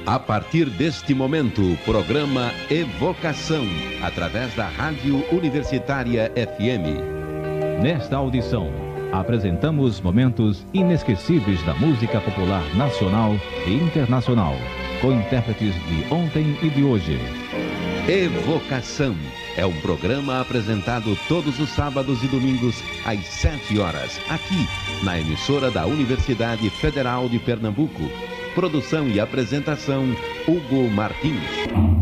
A partir deste momento, o programa Evocação, através da Rádio Universitária FM. Nesta audição, apresentamos momentos inesquecíveis da música popular nacional e internacional, com intérpretes de ontem e de hoje. Evocação é um programa apresentado todos os sábados e domingos às 7 horas, aqui na emissora da Universidade Federal de Pernambuco. Produção e apresentação, Hugo Martins.